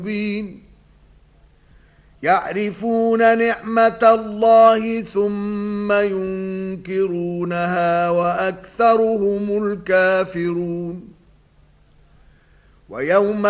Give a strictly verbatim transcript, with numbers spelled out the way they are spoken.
مبين يعرفون نعمة الله ثم ينكرونها وأكثرهم الكافرون ويوم